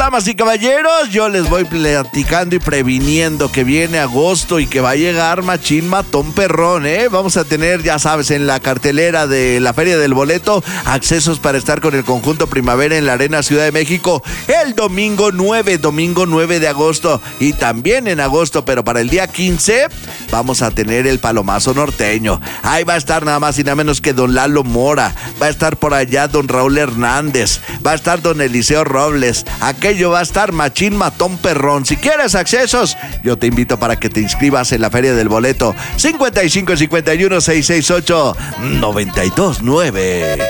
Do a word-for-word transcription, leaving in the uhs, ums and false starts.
damas y caballeros, yo les voy platicando y previniendo que viene agosto y que va a llegar machín matón perrón, ¿eh? Vamos a tener, ya sabes, en la cartelera de la Feria del Boleto, accesos para estar con el conjunto Primavera en la Arena Ciudad de México el domingo nueve, domingo nueve de agosto, y también en agosto, pero para el día quince vamos a tener el Palomazo Norteño. Ahí va a estar nada más y nada menos que don Lalo Mora, va a estar por allá don Raúl Hernández, va a estar don Eliseo Robles. Aquello va a estar machín matón perrón. Si quieres accesos, yo te invito para que te inscribas en la Feria del Boleto. cincuenta y cinco cincuenta y uno seiscientos sesenta y ocho noventa y dos nueve.